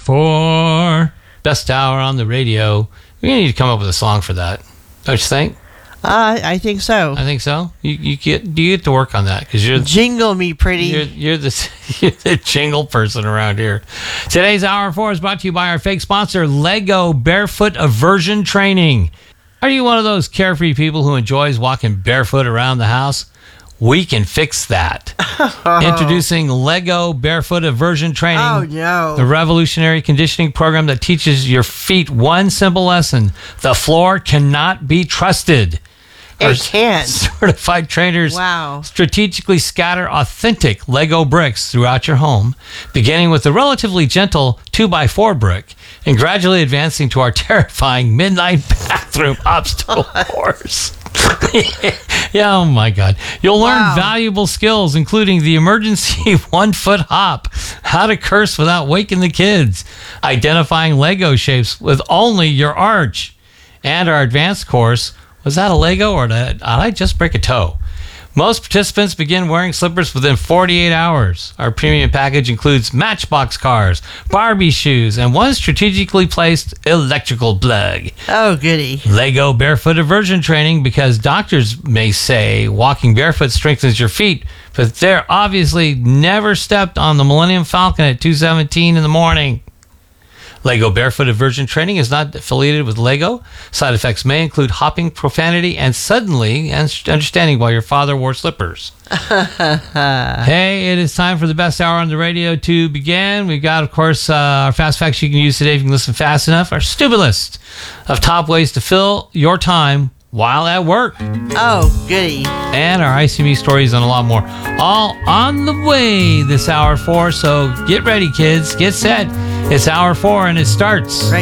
4. Best hour on the radio. We need to come up with a song for that. Don't you think? I think so. I think so. You get to work on that because you're Jingle me, pretty. you're the jingle person around here. Today's Hour 4 is brought to you by our fake sponsor, Lego Barefoot Aversion Training. Are you one of those carefree people who enjoys walking barefoot around the house? We can fix that. Introducing Lego Barefoot Aversion Training. Oh, no. The revolutionary conditioning program that teaches your feet one simple lesson. The floor cannot be trusted. It can't. Certified trainers strategically scatter authentic Lego bricks throughout your home, beginning with the relatively gentle 2x4 brick and gradually advancing to our terrifying midnight bathroom obstacle course. Yeah, oh my God. You'll learn valuable skills, including the emergency 1-foot hop, how to curse without waking the kids, identifying Lego shapes with only your arch, and our advanced course, was that a Lego or did I just break a toe? Most participants begin wearing slippers within 48 hours. Our premium package includes Matchbox cars, Barbie shoes, and one strategically placed electrical plug. Oh, goody. Lego Barefoot Aversion Training, because doctors may say walking barefoot strengthens your feet, but they're obviously never stepped on the Millennium Falcon at 2:17 in the morning. Lego Barefoot Aversion Training is not affiliated with Lego. Side effects may include hopping, profanity, and suddenly understanding why your father wore slippers. Hey, it is time for the best hour on the radio to begin. We've got, of course, our fast facts you can use today if you can listen fast enough. Our stupid list of top ways to fill your time while at work. Oh, goody. And our ICME stories and a lot more. All on the way this hour 4. So get ready, kids. Get set. It's hour 4 and it starts right